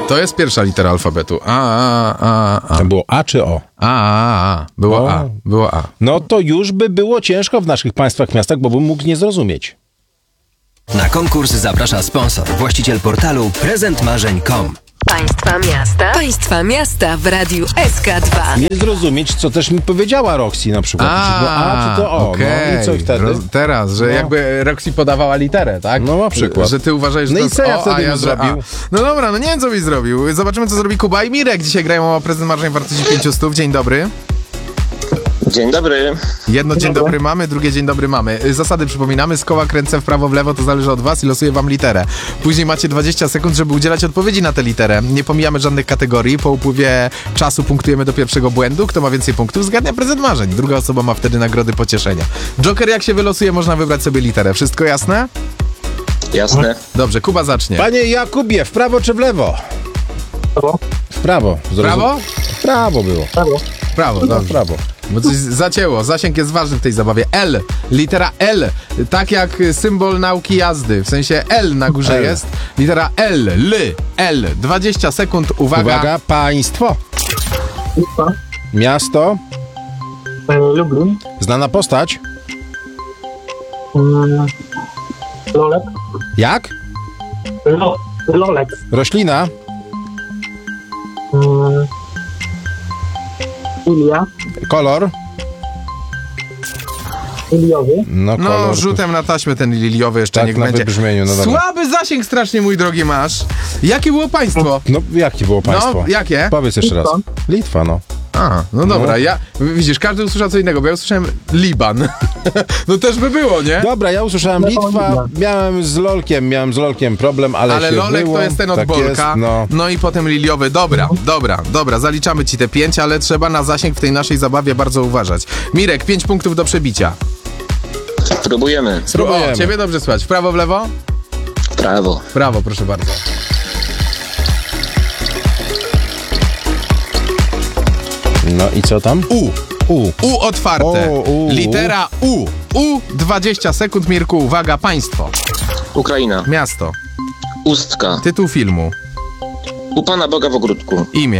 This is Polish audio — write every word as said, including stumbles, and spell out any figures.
To jest pierwsza litera alfabetu. A, a, a, a. To było A czy O? A, a, a. Było O. A. Było A. No to już by było ciężko w naszych państwach, miastach, bo bym mógł nie zrozumieć. Na konkurs zaprasza sponsor, właściciel portalu prezent marzeń kropka com. Państwa miasta. Państwa miasta w radiu S K dwa. Nie zrozumieć, co też mi powiedziała Roxy na przykład. A, Czy to A, czy to O. okej. No i co wtedy? Roz, teraz, że No. jakby Roxy podawała literę, tak? No, na przykład. Że ty uważasz, że No to i jest co ja O, wtedy a ja bym że zrobił? A. No dobra, no nie wiem, co byś zrobił. Zobaczymy, co zrobi Kuba i Mirek. Dzisiaj grają o prezent marzeń wartości pięćset. Dzień dobry. Dzień dobry. Jedno dzień dobry mamy, drugie dzień dobry mamy. Zasady przypominamy, z koła kręcę w prawo, w lewo, to zależy od was i losuję wam literę. Później macie dwadzieścia sekund, żeby udzielać odpowiedzi na tę literę. Nie pomijamy żadnych kategorii, po upływie czasu punktujemy do pierwszego błędu. Kto ma więcej punktów, zgadnia prezent marzeń. Druga osoba ma wtedy nagrody pocieszenia. Joker, jak się wylosuje, można wybrać sobie literę. Wszystko jasne? Jasne. Dobrze, Kuba zacznie. Panie Jakubie, w prawo czy w lewo? Prawo. W prawo. Zrozum- Prawo? W prawo było. Prawo. Prawo, No, w dobrze. prawo. Bo coś zacięło. Zasięg jest ważny w tej zabawie. L. Litera L. Tak jak symbol nauki jazdy. W sensie L na górze L. jest. Litera L. L. L. dwadzieścia sekund. Uwaga. Uwaga, państwo. Państwa. Miasto. E, Lublin. Znana postać. Mm, Lolek. Jak? Lo, Lolek. Roślina. Mm, Ilia. Kolor. Iliowy. No, No, kolor. rzutem na taśmę ten liliowy jeszcze Tak, niech na będzie. wybrzmieniu, no dobra. Słaby zasięg strasznie, mój drogi, masz. Jakie było państwo? No, jakie było państwo? No, jakie? Powiedz jeszcze raz. Litwa. Litwa, no. A, no dobra, No. ja, widzisz, każdy usłyszał co innego, bo ja usłyszałem Liban. No też by było, nie? Dobra, ja usłyszałem No, Litwa, Litwa. miałem z Lolkiem, miałem z Lolkiem problem, ale, Ale się Lolek było. to jest ten od tak Bolka. jest, no. No i potem liliowy. Dobra, dobra, dobra, zaliczamy ci te pięć, ale trzeba na zasięg w tej naszej zabawie bardzo uważać. Mirek, pięć punktów do przebicia. Spróbujemy. Spróbujemy. O, ciebie dobrze słychać. W prawo, w lewo? Prawo. W prawo, proszę bardzo. No i co tam? U. U. U otwarte. O, U. Litera U. U, dwadzieścia sekund, Mirku. Uwaga, państwo. Ukraina. Miasto. Ustka. Tytuł filmu. U Pana Boga w ogródku. Imię.